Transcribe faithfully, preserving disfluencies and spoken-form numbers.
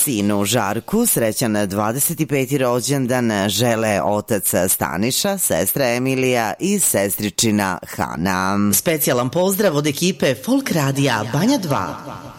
sinu Žarku srećan dvadeset peti rođendan žele otac Staniša, sestra Emilija i sestričina Hana. Specijalan pozdrav od ekipe Folk Radija Banja dva.